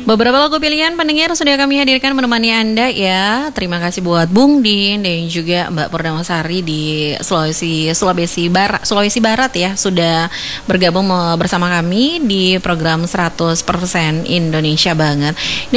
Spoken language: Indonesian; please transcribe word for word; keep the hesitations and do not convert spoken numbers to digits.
Beberapa lagu pilihan pendengar sudah kami hadirkan menemani Anda ya. Terima kasih buat Bung Din dan juga Mbak Purnamasari di Sulawesi Sulawesi Barat, Sulawesi Barat ya, sudah bergabung bersama kami di program seratus persen Indonesia banget.